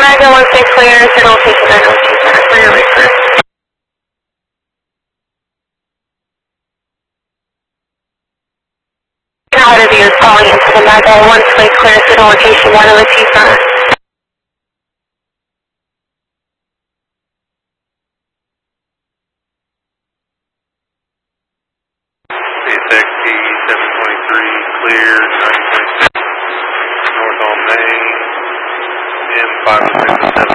Omega 16 clear, signal location 902 Center for your research. Out of you is calling into the Omega 16 clear, signal location 102 Center. CSXT 723 clear, 926 north on Main, M50607.